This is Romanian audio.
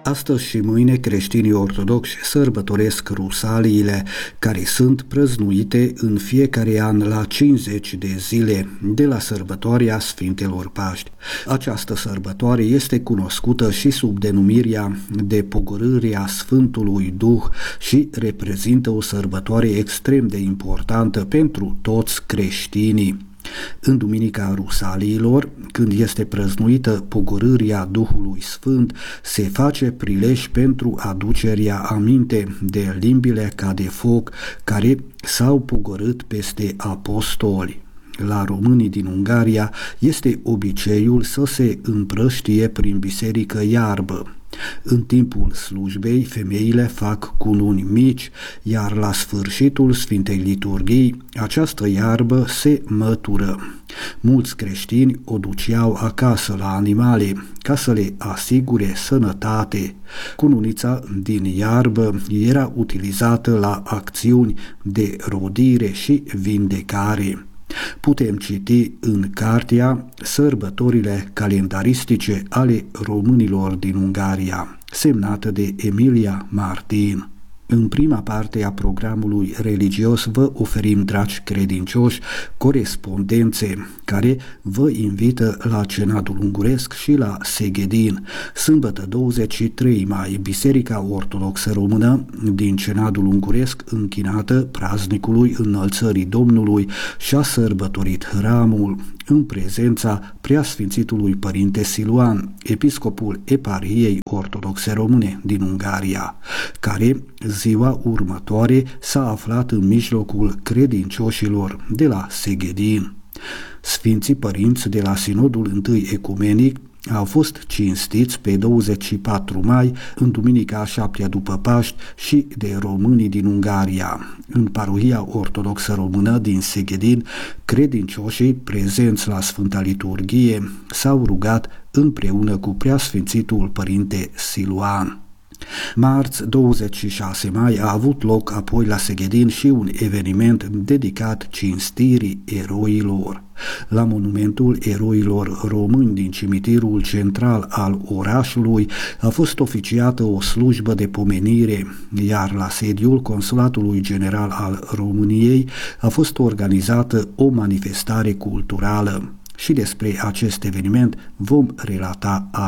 Astăzi și mâine creștinii ortodoxi sărbătoresc rusaliile, care sunt prăznuite în fiecare an la 50 de zile de la sărbătoarea Sfintelor Paști. Această sărbătoare este cunoscută și sub denumirea de Pogorârea Sfântului Duh și reprezintă o sărbătoare extrem de importantă pentru toți creștinii. În Duminica Rusaliilor, când este prăznuită Pogorârea Duhului Sfânt, se face prilej pentru aducerea aminte de limbile ca de foc care s-au pogorât peste apostoli. La românii din Ungaria este obiceiul să se împrăștie prin biserică iarbă. În timpul slujbei, femeile fac cununi mici, iar la sfârșitul Sfintei Liturghii, această iarbă se mătură. Mulți creștini o duceau acasă la animale, ca să le asigure sănătate. Cununița din iarbă era utilizată la acțiuni de rodire și vindecare. Putem citi în cartea Sărbătorile calendaristice ale românilor din Ungaria, semnată de Emilia Martin. În prima parte a programului religios vă oferim, dragi credincioși, corespondențe care vă invită la Cenadul Unguresc și la Seghedin. Sâmbătă 23 mai, Biserica Ortodoxă Română din Cenadul Unguresc, închinată praznicului Înălțării Domnului, și-a sărbătorit hramul în prezența Preasfințitului Părinte Siluan, episcopul Eparhiei Ortodoxe Române din Ungaria, care ziua următoare s-a aflat în mijlocul credincioșilor de la Seghedin. Sfinții părinți de la Sinodul I Ecumenic au fost cinstiți pe 24 mai, în duminica a 7-a după Paști, și de românii din Ungaria. În parohia ortodoxă română din Seghedin, credincioșii prezenți la Sfânta Liturghie s-au rugat împreună cu Preasfințitul Părinte Siluan. Marți 26 mai a avut loc apoi la Seghedin și un eveniment dedicat cinstirii eroilor. La monumentul eroilor români din cimitirul central al orașului a fost oficiată o slujbă de pomenire, iar la sediul Consulatului General al României a fost organizată o manifestare culturală. Și despre acest eveniment vom relata astăzi.